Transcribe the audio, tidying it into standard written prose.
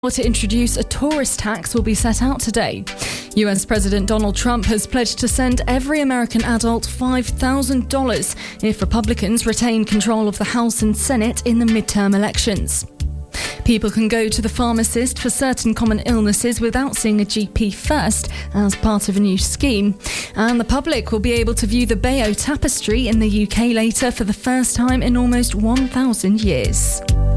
To introduce a tourist tax will be set out today. US President Donald Trump has pledged to send every American adult $5,000 if Republicans retain control of the House and Senate in the midterm elections. People can go to the pharmacist for certain common illnesses without seeing a GP first as part of a new scheme. And the public will be able to view the Bayeux Tapestry in the UK later for the first time in almost 1,000 years.